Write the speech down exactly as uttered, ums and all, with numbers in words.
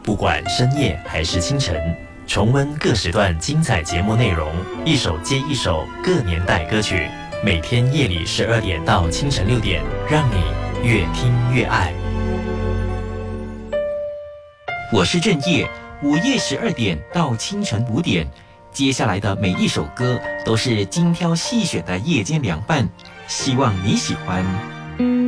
不管深夜还是清晨，重温各时段精彩节目内容，一首接一首各年代歌曲。每天夜里十二点到清晨六点，让你越听越爱。 我是郑业，午夜十二点到清晨五点，接下来的每一首歌都是精挑细选的夜间凉拌，希望你喜欢。